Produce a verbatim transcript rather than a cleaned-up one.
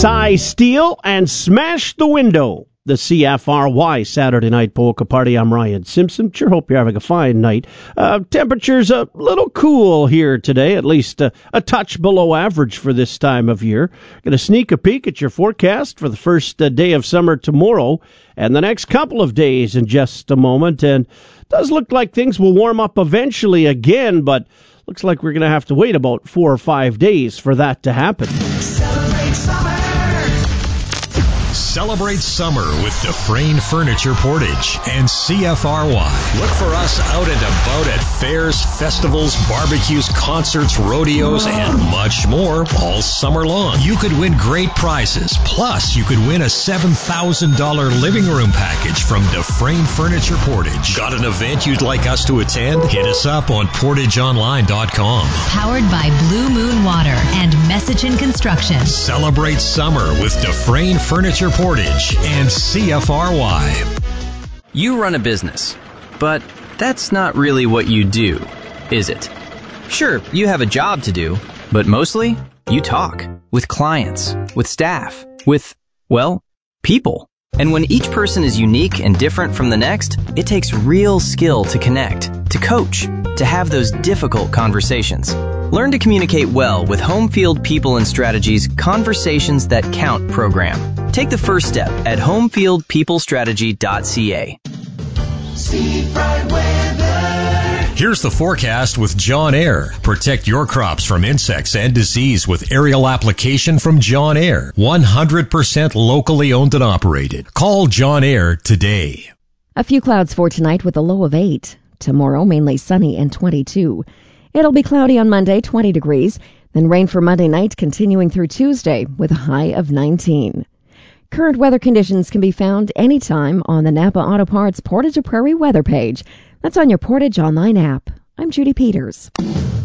Size Steel and Smash the Window. The C F R Y Saturday Night Polka Party. I'm Ryan Simpson. Sure hope you're having a fine night. Uh, temperature's a little cool here today, at least uh, a touch below average for this time of year. Going to sneak a peek at your forecast for the first uh, day of summer tomorrow and the next couple of days in just a moment. And it does look like things will warm up eventually again, but looks like we're going to have to wait about four or five days for that to happen. Celebrate summer. Celebrate summer with Dufresne Furniture Portage and C F R Y. Look for us out and about at fairs, festivals, barbecues, concerts, rodeos, and much more all summer long. You could win great prizes. Plus, you could win a seven thousand dollars living room package from Dufresne Furniture Portage. Got an event you'd like us to attend? Hit us up on portage online dot com. Powered by Blue Moon Water and Messichin Construction. Celebrate summer with Dufresne Furniture Portage. Portage and C F R Y. You run a business, but that's not really what you do, is it? Sure, you have a job to do, but mostly you talk with clients, with staff, with, well, people. And when each person is unique and different from the next, it takes real skill to connect, to coach, to have those difficult conversations. Learn to communicate well with Homefield People and Strategies Conversations That Count program. Take the first step at homefield people strategy dot c a. Here's the forecast with John Air. Protect your crops from insects and disease with aerial application from John Air. one hundred percent locally owned and operated. Call John Air today. A few clouds for tonight with a low of eight. Tomorrow, mainly sunny and twenty-two. It'll be cloudy on Monday, twenty degrees. Then rain for Monday night, continuing through Tuesday with a high of nineteen. Current weather conditions can be found anytime on the Napa Auto Parts Portage of Prairie weather page. That's on your Portage Online app. I'm Judy Peters.